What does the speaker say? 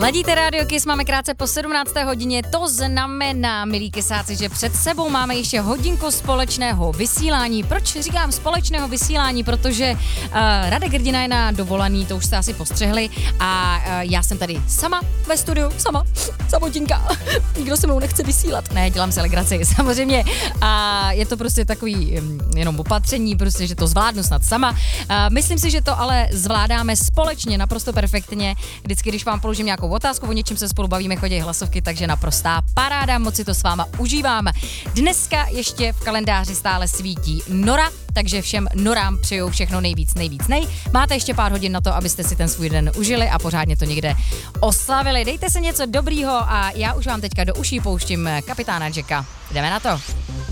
Ladíte Radio Kiss, máme krátce po 17. hodině, to znamená, milí kysáci, že před sebou máme ještě hodinku společného vysílání. Proč říkám společného vysílání? Protože Radek Hrdina je na dovolený, to už jste asi postřehli, a já jsem tady sama ve studiu, samotinka, nikdo se mnou nechce vysílat. Ne, dělám si legraci, samozřejmě, a je to prostě takový jenom opatření, prostě, že to zvládnu snad sama. Myslím si, že to ale zvládáme společně, naprosto perfektně. Vždycky, když vám položím nějakou otázku, o něčem se spolu bavíme, chodí hlasovky, takže naprostá paráda, moc si to s váma užívám. Dneska ještě v kalendáři stále svítí Nora, takže všem Norám přeju všechno nejvíc. Máte ještě pár hodin na to, abyste si ten svůj den užili a pořádně to někde oslavili. Dejte se něco dobrýho a já už vám teďka do uší pouštím kapitána Jacka. Jdeme na to.